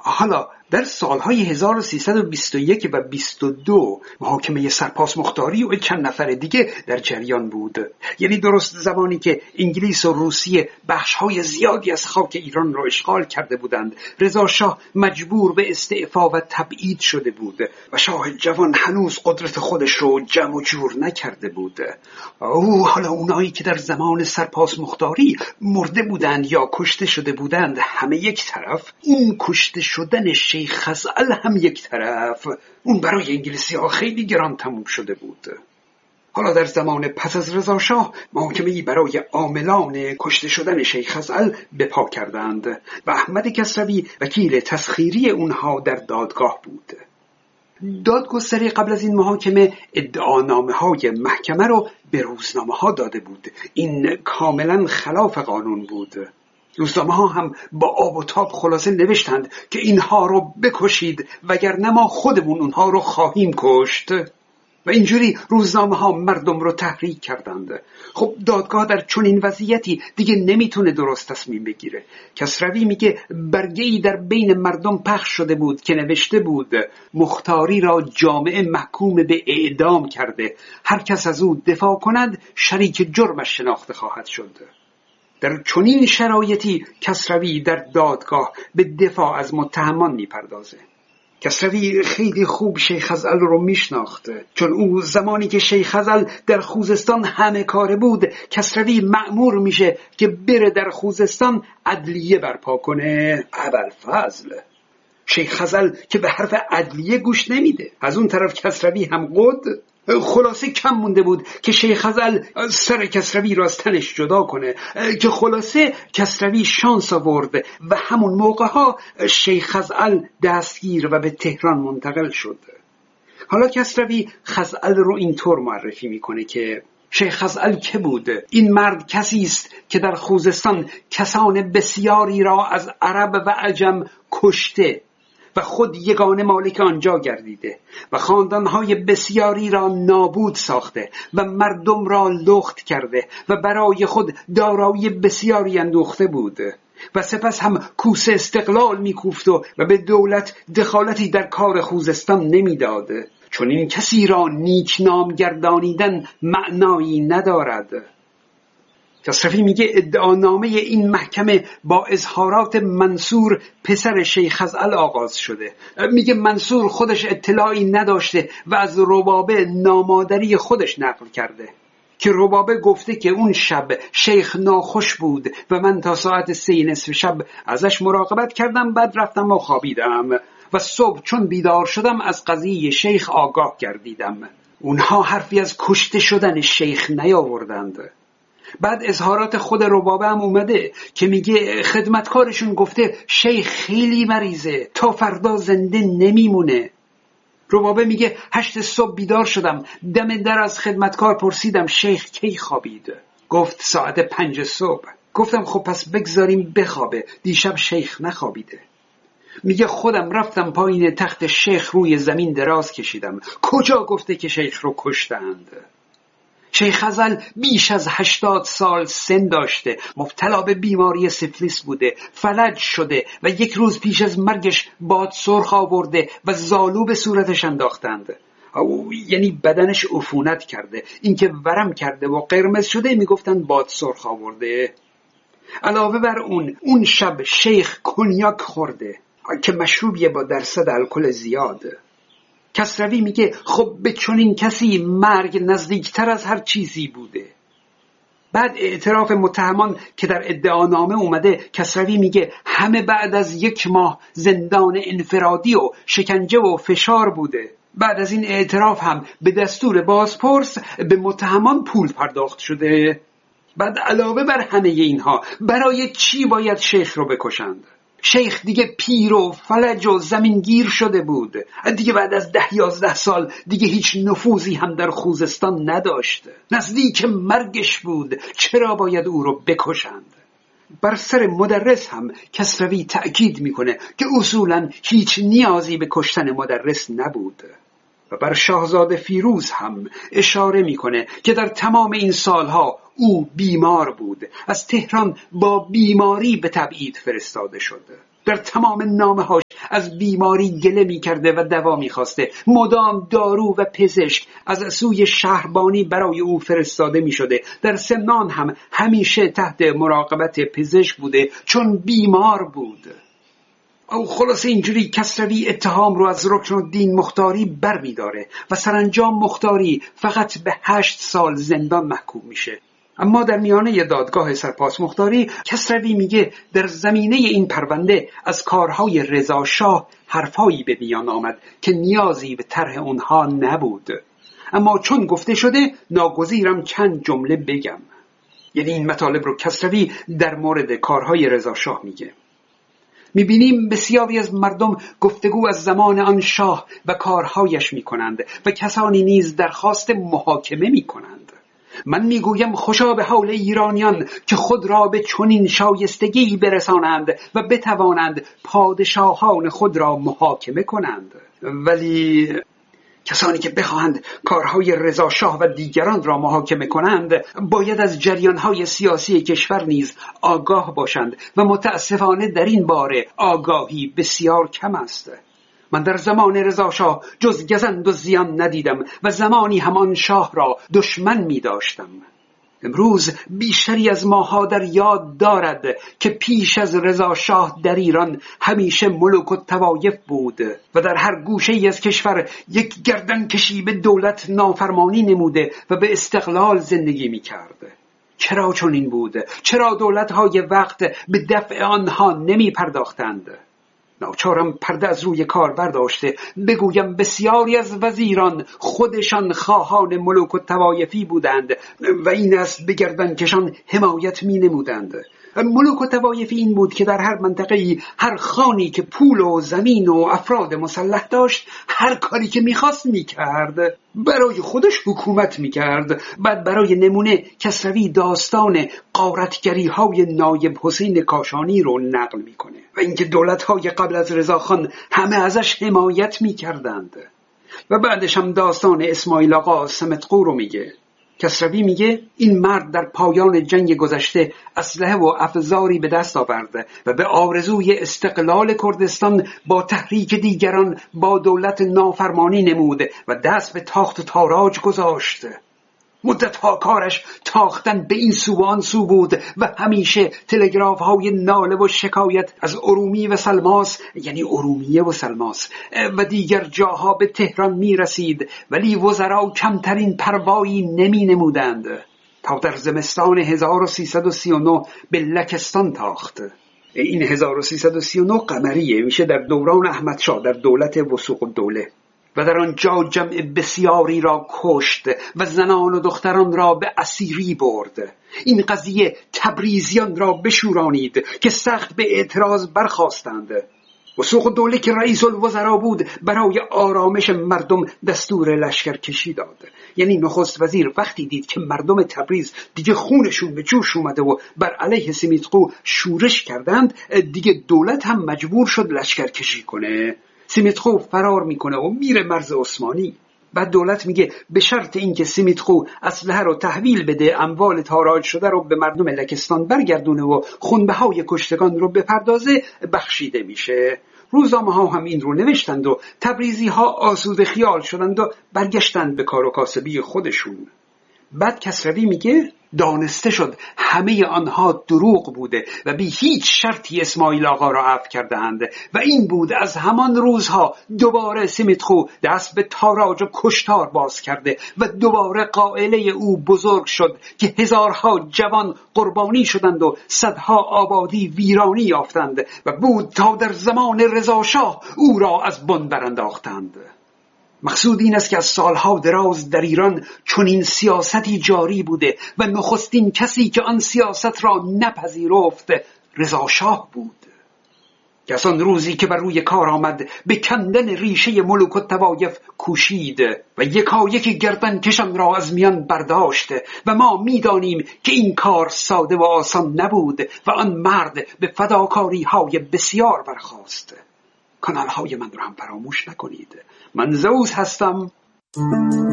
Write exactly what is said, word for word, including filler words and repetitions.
حالا در سالهای هزار و سیصد و بیست و یک و بیست و دو محاکمه سرپاس مختاری و چند نفر دیگه در جریان بود. یعنی درست زمانی که انگلیس و روسیه بخش‌های زیادی از خاک ایران را اشغال کرده بودند، رضا شاه مجبور به استعفا و تبعید شده بود و شاه جوان هنوز قدرت خودش رو جمع و جور نکرده بود. او حالا اونایی که در زمان سرپاس مختاری مرده بودند یا کشته شده بودند همه یک طرف، اون کشته شدن شیخ خزعل هم یک طرف، اون برای انگلیسی ها خیلی گران تموم شده بود. حالا در زمان پس از رضا شاه محاکمه‌ای برای عاملان کشته شدن شیخ خزعل به پا کردند و احمد کسروی وکیل تسخیری اونها در دادگاه بود. دادگستری قبل از این محاکمه ادعانامه های محکمه رو به روزنامه ها داده بود. این کاملا خلاف قانون بود. روزنامه ها هم با آب و تاب خلاصه نوشتند که اینها رو بکشید وگرنه ما خودمون اونها رو خواهیم کشت و اینجوری روزنامه ها مردم رو تحریک کردند. خب دادگاه در چنین وضعیتی دیگه نمیتونه درست تصمیم بگیره. کسروی میگه برگه‌ای در بین مردم پخش شده بود که نوشته بود مختاری را جامعه محکوم به اعدام کرده، هر کس از او دفاع کند شریک جرمش شناخته خواهد شد. در چنین شرایطی کسروی در دادگاه به دفاع از متهمان میپردازه. کسروی خیلی خوب شیخ خزعل رو میشناخت، چون او زمانی که شیخ خزعل در خوزستان همه کاره بود کسروی مأمور میشه که بره در خوزستان عدلیه برپا کنه. ابوالفضل شیخ خزعل که به حرف عدلیه گوش نمیده، از اون طرف کسروی هم قد. خلاصه کم مونده بود که شیخ خزعل سر کسروی را از تنش جدا کنه که خلاصه کسروی شانس آورد و همون موقع ها شیخ خزعل دستگیر و به تهران منتقل شد. حالا کسروی خزعل رو اینطور معرفی میکنه که شیخ خزعل که بود؟ این مرد کسی است که در خوزستان کسان بسیاری را از عرب و عجم کشته و خود یگانه مالک آنجا گردیده و خاندانهای بسیاری را نابود ساخته و مردم را لخت کرده و برای خود دارایی بسیاری اندوخته بود و سپس هم کوس استقلال میکوفت و به دولت دخالتی در کار خوزستان نمیداد. چون این کسی را نیک نام گردانیدن معنایی ندارد. کسروی میگه ادعانامه این محکمه با اظهارات منصور پسر شیخ خزعل آغاز شده. میگه منصور خودش اطلاعی نداشته و از ربابه نامادری خودش نقل کرده که ربابه گفته که اون شب شیخ ناخوش بود و من تا ساعت سه نصف شب ازش مراقبت کردم، بعد رفتم و خوابیدم و صبح چون بیدار شدم از قضیه شیخ آگاه گردیدم. اونها حرفی از کشته شدن شیخ نیاوردند. بعد اظهارات خود ربابه هم اومده که میگه خدمتکارشون گفته شیخ خیلی مریضه، تا فردا زنده نمیمونه. ربابه میگه هشت صبح بیدار شدم، دم در از خدمتکار پرسیدم شیخ کی خوابید؟ گفت ساعت پنج صبح. گفتم خب پس بگذاریم بخوابه، دیشب شیخ نخوابیده. میگه خودم رفتم پایین تخت شیخ روی زمین دراز کشیدم. کجا گفته که شیخ رو کشتند؟ شیخ خزعل بیش از هشتاد سال سن داشته، مبتلا به بیماری سفلیس بوده، فلج شده و یک روز پیش از مرگش باد سرخ آورده و زالو به صورتش انداختند. او یعنی بدنش عفونت کرده، اینکه ورم کرده و قرمز شده میگفتن باد سرخ آورده. علاوه بر اون اون شب شیخ کنیاک خورده که مشروبیه با درصد الکل زیاد. کسروی میگه خب به چنین کسی مرگ نزدیکتر از هر چیزی بوده. بعد اعتراف متهمان که در ادعانامه اومده، کسروی میگه همه بعد از یک ماه زندان انفرادی و شکنجه و فشار بوده. بعد از این اعتراف هم به دستور بازپرس به متهمان پول پرداخت شده. بعد علاوه بر همه اینها برای چی باید شیخ رو بکشند؟ شیخ دیگه پیر و فلج و زمینگیر شده بود، دیگه بعد از ده یازده سال دیگه هیچ نفوذی هم در خوزستان نداشت، نزدیک مرگش بود، چرا باید او رو بکشند؟ بر سر مدرس هم کسروی تأکید میکنه که اصولاً هیچ نیازی به کشتن مدرس نبود و بر شاهزاده فیروز هم اشاره میکنه که در تمام این سالها او بیمار بود، از تهران با بیماری به تبعید فرستاده شد. در تمام نامه‌هاش از بیماری گله می کرده و دوا می خواسته. مدام دارو و پزشک از سوی شهربانی برای او فرستاده می شده. در سمنان هم همیشه تحت مراقبت پزشک بوده چون بیمار بود. او خلاص اینجوری کسروی اتهام رو از رکنالدین مختاری بر می داره و سرانجام مختاری فقط به هشت سال زندان محکوم میشه. اما در میانه دادگاه سرپاس مختاری کسروی میگه در زمینه این پرونده از کارهای رضا شاه حرفایی به میان آمد که نیازی به طرح اونها نبود، اما چون گفته شده ناگزیرم چند جمله بگم. یعنی این مطالب رو کسروی در مورد کارهای رضا شاه میگه. میبینیم بسیاری از مردم گفتگو از زمان آن شاه و کارهایش میکنند و کسانی نیز درخواست محاکمه میکنند. من میگویم خوشا به حال ایرانیان که خود را به چنین شایستگی برسانند و بتوانند پادشاهان خود را محاکمه کنند. ولی کسانی که بخواهند کارهای رضا شاه و دیگران را محاکمه کنند باید از جریانهای سیاسی کشور نیز آگاه باشند و متاسفانه در این باره آگاهی بسیار کم است. من در زمان رضا شاه جز گزند و زیان ندیدم و زمانی همان شاه را دشمن می داشتم. امروز بیشتری از ماها در یاد دارد که پیش از رضا شاه در ایران همیشه ملوک و طوایف بود و در هر گوشه ای از کشور یک گردن کشی به دولت نافرمانی نموده و به استقلال زندگی می کرد. چرا چنین بود؟ چرا دولت‌های وقت به دفع آنها نمی پرداختند؟ ناچارم پرده از روی کار برداشته بگویم بسیاری از وزیران خودشان خواهان ملوک و طوایفی بودند و این است به گردنکشان حمایت می نمودند. ملوک و طوایفی این بود که در هر منطقه‌ای هر خانی که پول و زمین و افراد مسلح داشت هر کاری که می‌خواست می‌کرد، برای خودش حکومت می‌کرد. بعد برای نمونه کسروی داستان غارتگری‌های نایب حسین کاشانی رو نقل می‌کنه و اینکه دولت‌های قبل از رضاخان همه ازش حمایت می‌کردند. و بعدش هم داستان اسماعیل آقا سمتقو رو میگه. کسروی میگه این مرد در پایان جنگ گذشته اسلحه و افزاری به دست آورد و به آرزوی استقلال کردستان با تحریک دیگران با دولت نافرمانی نمود و دست به تاخت و تاراج گذاشت. مدتها کارش تاختن به این سو و آن سو بود و همیشه تلگراف های ناله و شکایت از ارومی و سلماس، یعنی ارومیه و سلماس و دیگر جاها به تهران می رسید، ولی وزرا کمترین پروایی نمی نمودند تا در زمستان هزار و سیصد و سی و نه به لکستان تاخت. این هزار و سیصد و سی و نه قمریه، میشه در دوران احمدشاه در دولت وثوق الدوله، و در آنجا جمع بسیاری را کشت و زنان و دختران را به اسیری برد. این قضیه تبریزیان را بشورانید که سخت به اعتراض برخاستند. وثوق الدوله که رئیس الوزراء بود برای آرامش مردم دستور لشکر کشی داد. یعنی نخست وزیر وقتی دید که مردم تبریز دیگه خونشون به جوش اومده و بر علیه سیمیتقو شورش کردند، دیگه دولت هم مجبور شد لشکر کشی کنه. سیمیتقو فرار میکنه و میره مرز عثمانی. بعد دولت میگه به شرط اینکه سیمیتقو اسلحه رو تحویل بده، اموال تاراج شده رو به مردم لکستان برگردونه و خونبهای کشتگان رو بپردازه، بخشیده میشه. روزنامه ها هم این رو نوشتند و تبریزی ها آسوده خیال شدند و برگشتند به کار و کاسبی خودشون. بعد کسروی میگه دانسته شد همه آنها دروغ بوده و بی هیچ شرطی اسماعیل آقا را عفو کردند و این بود از همان روزها دوباره سیمیتقو دست به تاراج و کشتار باز کرده و دوباره قائله او بزرگ شد که هزارها جوان قربانی شدند و صدها آبادی ویرانی یافتند و بود تا در زمان رضا شاه او را از بن برانداختند. مقصود این است که از سالها دراز در ایران چنین سیاستی جاری بوده و نخستین کسی که آن سیاست را نپذیرفت رضا شاه بود. که از آن روزی که بر روی کار آمد به کندن ریشه ملوک و طوایف کوشید و یکایک گردن کشان را از میان برداشت و ما می‌دانیم که این کار ساده و آسان نبود و آن مرد به فداکاری های بسیار برخاست. کانال های من رو هم فراموش نکنید. من زئوس هستم.